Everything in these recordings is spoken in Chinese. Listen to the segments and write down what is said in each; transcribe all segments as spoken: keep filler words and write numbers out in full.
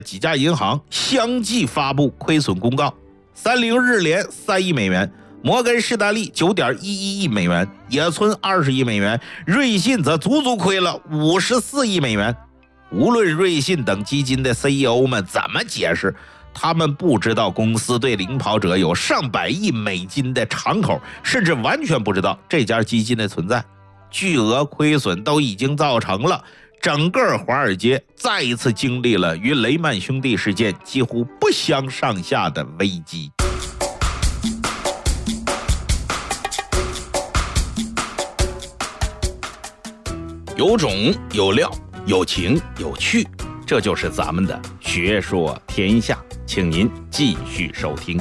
几家银行相继发布亏损公告，三菱日联三亿美元，摩根士丹利 九点一一亿美元，野村二十亿美元，瑞信则足足亏了五十四亿美元。无论瑞信等基金的 C E O 们怎么解释，他们不知道公司对领跑者有上百亿美金的敞口，甚至完全不知道这家基金的存在。巨额亏损都已经造成了，整个华尔街再一次经历了与雷曼兄弟事件几乎不相上下的危机。有种有料，有情有趣，这就是咱们的学说天下，请您继续收听。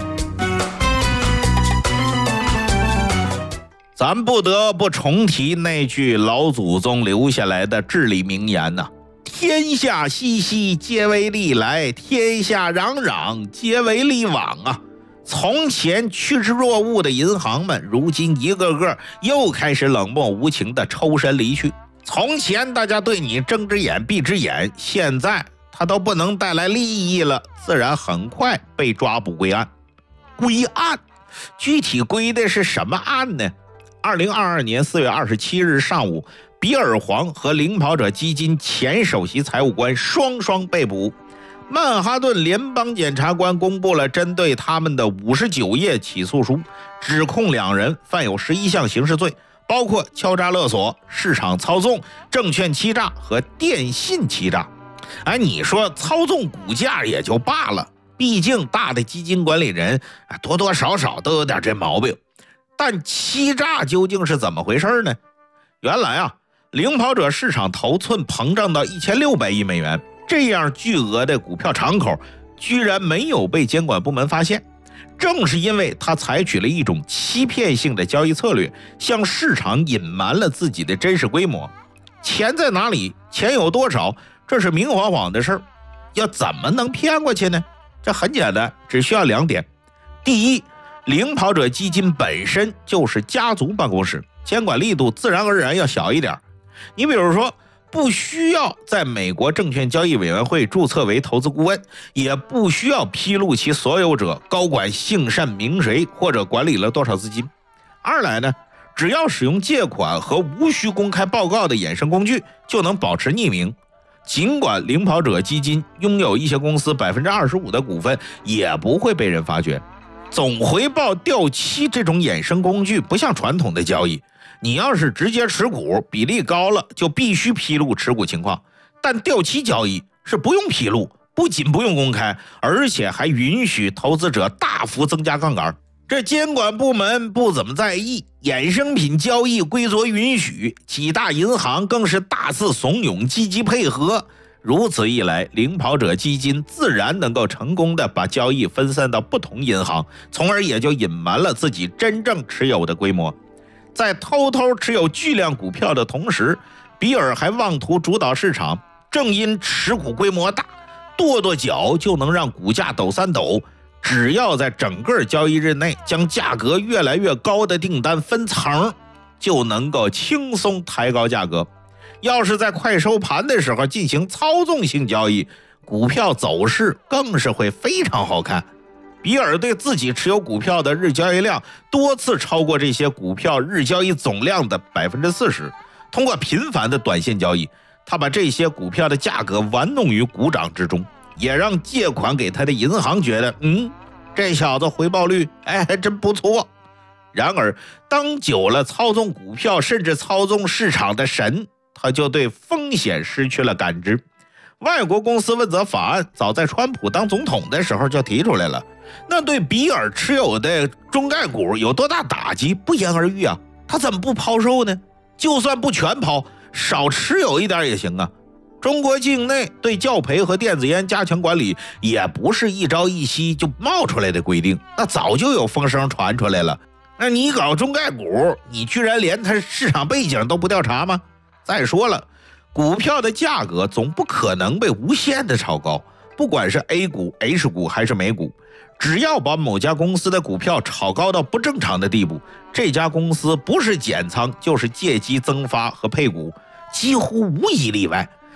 咱不得不重提那句老祖宗留下来的至理名言呐、啊：天下熙熙，皆为利来；天下攘攘，皆为利往啊！从前趋之若鹜的银行们，如今一个个又开始冷漠无情的抽身离去。从前大家对你睁只眼闭只眼，现在他都不能带来利益了，自然很快被抓捕归案。归案，具体归的是什么案呢？二零二二年四月二十七日上午，比尔黄和领跑者基金前首席财务官双双被捕。曼哈顿联邦检察官公布了针对他们的五十九页起诉书，指控两人犯有十一项刑事罪，包括敲诈勒索、市场操纵、证券欺诈和电信欺诈。哎，你说操纵股价也就罢了，毕竟大的基金管理人多多少少都有点这毛病。但欺诈究竟是怎么回事呢？原来啊，领跑者市场头寸膨胀到一千六百亿美元，这样巨额的股票敞口居然没有被监管部门发现。正是因为他采取了一种欺骗性的交易策略，向市场隐瞒了自己的真实规模。钱在哪里，钱有多少，这是明晃晃的事儿，要怎么能骗过去呢？这很简单，只需要两点。第一，领跑者基金本身就是家族办公室，监管力度自然而然要小一点。你比如说，不需要在美国证券交易委员会注册为投资顾问，也不需要披露其所有者高管姓甚名谁或者管理了多少资金。二来呢，只要使用借款和无需公开报告的衍生工具，就能保持匿名。尽管领跑者基金拥有一些公司 百分之二十五 的股份，也不会被人发觉。总回报掉期这种衍生工具不像传统的交易，你要是直接持股，比例高了就必须披露持股情况，但掉期交易是不用披露，不仅不用公开，而且还允许投资者大幅增加杠杆。这监管部门不怎么在意，衍生品交易规则允许，几大银行更是大肆怂恿，积极配合。如此一来，领跑者基金自然能够成功的把交易分散到不同银行，从而也就隐瞒了自己真正持有的规模。在偷偷持有巨量股票的同时，比尔还妄图主导市场，正因持股规模大，跺跺脚就能让股价抖三抖。只要在整个交易日内将价格越来越高的订单分层，就能够轻松抬高价格。要是在快收盘的时候进行操纵性交易，股票走势更是会非常好看。比尔对自己持有股票的日交易量多次超过这些股票日交易总量的 百分之四十。 通过频繁的短线交易，他把这些股票的价格玩弄于股掌之中，也让借款给他的银行觉得，嗯，这小子回报率哎还真不错。然而当久了操纵股票甚至操纵市场的神，他就对风险失去了感知。外国公司问责法案早在川普当总统的时候就提出来了，那对比尔持有的中概股有多大打击不言而喻啊，他怎么不抛售呢？就算不全抛，少持有一点也行啊。中国境内对教培和电子烟加强管理也不是一朝一夕就冒出来的规定，那早就有风声传出来了。那你搞中概股，你居然连它市场背景都不调查吗？再说了，股票的价格总不可能被无限的炒高，不管是 A 股、H 股还是美股，只要把某家公司的股票炒高到不正常的地步，这家公司不是减仓就是借机增发和配股，几乎无一例外。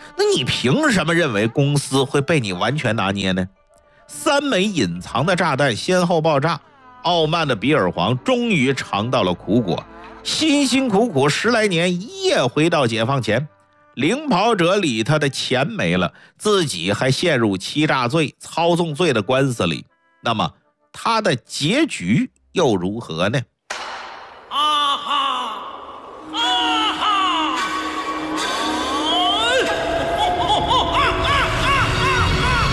那你凭什么认为公司会被你完全拿捏呢？三枚隐藏的炸弹先后爆炸，傲慢的比尔黄终于尝到了苦果，辛辛苦苦十来年一夜回到解放前，领跑者里他的钱没了，自己还陷入欺诈罪、操纵罪的官司里，那么他的结局又如何呢？